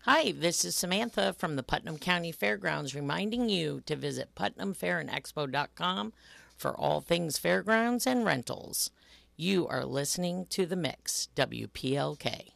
Hi, this is Samantha from the Putnam County Fairgrounds reminding you to visit putnamfairandexpo.com for all things fairgrounds and rentals. You are listening to The Mix, WPLK.